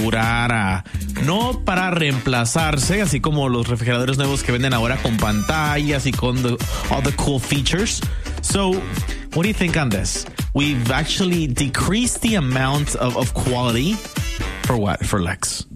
durar, no para reemplazarse, así como los refrigeradores nuevos que venden ahora con pantallas y con all the cool features. So, what do you think on this? We've actually decreased the amount of quality for what? For Lex?